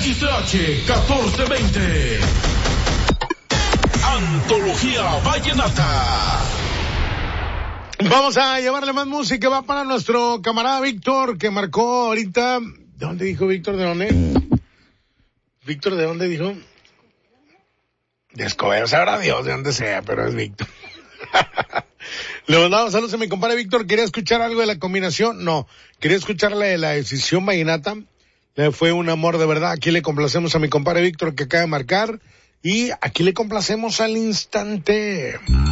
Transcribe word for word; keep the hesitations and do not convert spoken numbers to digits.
X H catorce veinte. Antología Vallenata. Vamos a llevarle más música. Va para nuestro camarada Víctor, que marcó ahorita. ¿De dónde dijo Víctor? ¿De dónde? Víctor, ¿de dónde dijo? De Escobedo, sabrá Dios de dónde sea, pero es Víctor. Le mandamos saludos a mi compadre Víctor. ¿Quería escuchar algo de la combinación? No. Quería escucharle de la decisión vallenata. Le fue un amor de verdad. Aquí le complacemos a mi compadre Víctor, que acaba de marcar. Y aquí le complacemos al instante.